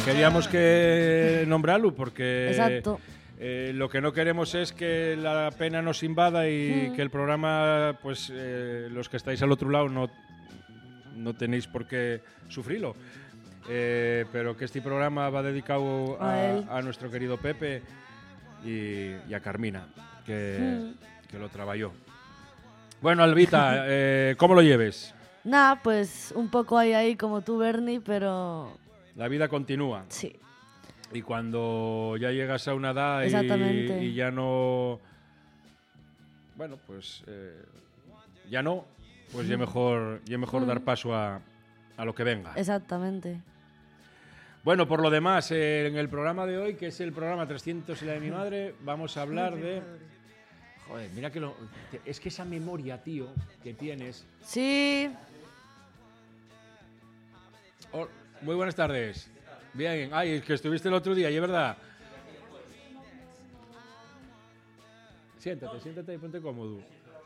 queríamos que nombrarlo porque Exacto. Lo que no queremos es que la pena nos invada y que el programa, pues los que estáis al otro lado no tenéis por qué sufrirlo. Pero que este programa va dedicado a nuestro querido Pepe y a Carmina, que lo trabajó. Bueno, Albita, ¿cómo lo lleves? Nada, pues un poco ahí como tú, Bernie, pero... La vida continúa. Sí. Y cuando ya llegas a una edad y ya no... Bueno, pues ya no, pues ya mejor dar paso a lo que venga. Exactamente. Bueno, por lo demás, en el programa de hoy, que es el programa 300 y la de mi madre, vamos a hablar de... Joder, mira que es que esa memoria, tío, que tienes... Sí. Oh, muy buenas tardes. Bien, ay, es que estuviste el otro día, ¿y es verdad? Siéntate y ponte cómodo.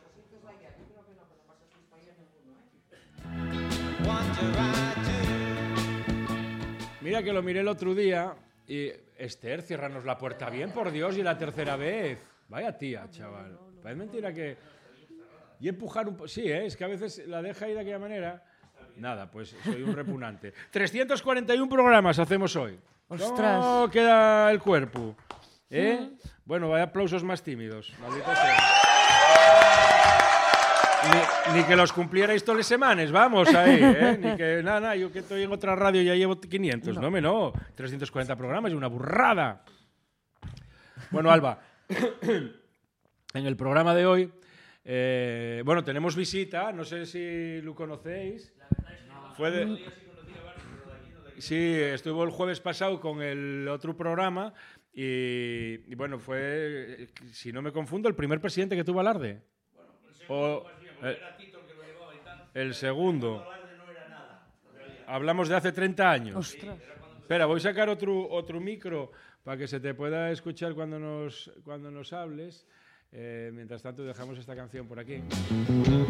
Mira que lo miré el otro día y... Esther, ciérranos la puerta bien, por Dios, y la tercera vez. Vaya tía, chaval. Parece mentira que... Y empujar un poco... Sí, es que a veces la deja ahí de aquella manera... Nada, pues soy un repugnante. 341 programas hacemos hoy. ¡Ostras! ¿Cómo queda el cuerpo? Bueno, vaya aplausos más tímidos. Maldita sea. Ni que los cumplierais todas las semanas, vamos ahí, Ni que, nada, yo que estoy en otra radio ya llevo 500. No, 340 programas, es una burrada. Bueno, Alba, en el programa de hoy, bueno, tenemos visita, no sé si lo conocéis. Sí, estuvo el jueves pasado con el otro programa y bueno, fue, si no me confundo, el primer presidente que tuvo Alarde. El segundo. Hablamos de hace 30 años. ¡Ostras! Espera, voy a sacar otro micro para que se te pueda escuchar cuando nos hables. Mientras tanto, dejamos esta canción por aquí.